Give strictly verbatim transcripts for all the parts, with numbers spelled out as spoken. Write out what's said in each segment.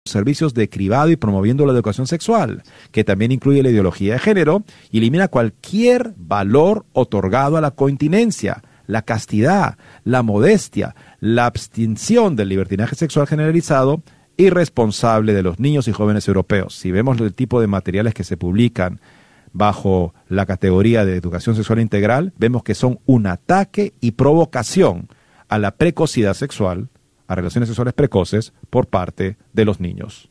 servicios de cribado y promoviendo la educación sexual, que también incluye la ideología de género y elimina cualquier valor otorgado a la continencia, la castidad, la modestia, la abstención del libertinaje sexual generalizado y responsable de los niños y jóvenes europeos. Si vemos el tipo de materiales que se publican bajo la categoría de educación sexual integral, vemos que son un ataque y provocación a la precocidad sexual, a relaciones sexuales precoces por parte de los niños.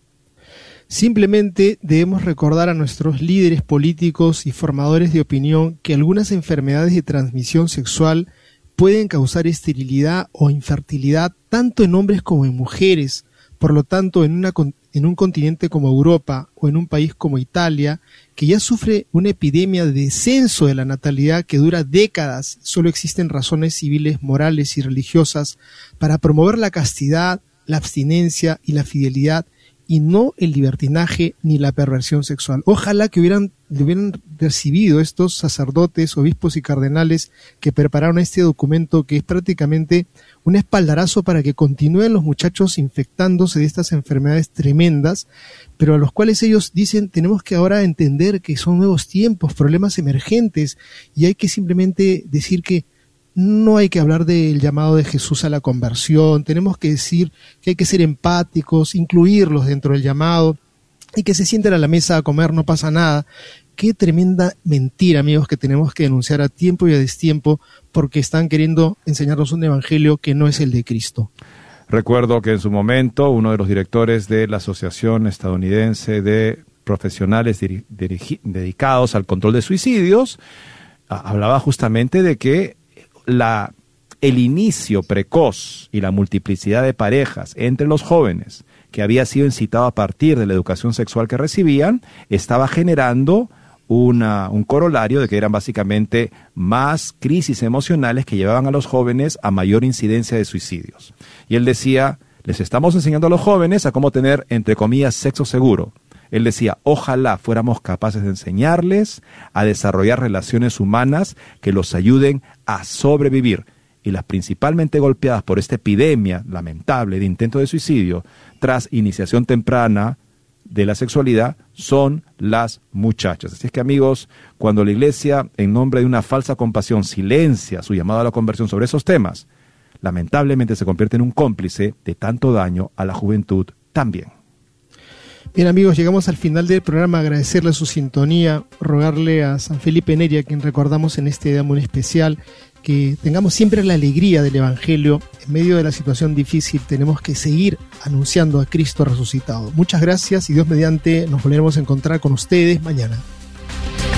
Simplemente debemos recordar a nuestros líderes políticos y formadores de opinión que algunas enfermedades de transmisión sexual pueden causar esterilidad o infertilidad tanto en hombres como en mujeres. Por lo tanto, en, una, en un continente como Europa o en un país como Italia, que ya sufre una epidemia de descenso de la natalidad que dura décadas, solo existen razones civiles, morales y religiosas para promover la castidad, la abstinencia y la fidelidad, y no el libertinaje ni la perversión sexual. Ojalá que hubieran, hubieran recibido estos sacerdotes, obispos y cardenales que prepararon este documento, que es prácticamente un espaldarazo para que continúen los muchachos infectándose de estas enfermedades tremendas, pero a los cuales ellos dicen tenemos que ahora entender que son nuevos tiempos, problemas emergentes, y hay que simplemente decir que no hay que hablar del llamado de Jesús a la conversión, tenemos que decir que hay que ser empáticos, incluirlos dentro del llamado, y que se sienten a la mesa a comer, no pasa nada. Qué tremenda mentira, amigos, que tenemos que denunciar a tiempo y a destiempo, porque están queriendo enseñarnos un evangelio que no es el de Cristo. Recuerdo que en su momento uno de los directores de la Asociación Estadounidense de Profesionales diri- dirigi- dedicados al control de suicidios a- hablaba justamente de que La, el inicio precoz y la multiplicidad de parejas entre los jóvenes que había sido incitado a partir de la educación sexual que recibían, estaba generando una, un corolario de que eran básicamente más crisis emocionales que llevaban a los jóvenes a mayor incidencia de suicidios. Y él decía, les estamos enseñando a los jóvenes a cómo tener, entre comillas, sexo seguro. Él decía, ojalá fuéramos capaces de enseñarles a desarrollar relaciones humanas que los ayuden a sobrevivir. Y las principalmente golpeadas por esta epidemia lamentable de intento de suicidio tras iniciación temprana de la sexualidad son las muchachas. Así es que, amigos, cuando la Iglesia, en nombre de una falsa compasión, silencia su llamado a la conversión sobre esos temas, lamentablemente se convierte en un cómplice de tanto daño a la juventud también. Bien, amigos, llegamos al final del programa. Agradecerle su sintonía, rogarle a San Felipe Neri, a quien recordamos en este día muy especial, que tengamos siempre la alegría del Evangelio. En medio de la situación difícil tenemos que seguir anunciando a Cristo resucitado. Muchas gracias y Dios mediante nos volveremos a encontrar con ustedes mañana.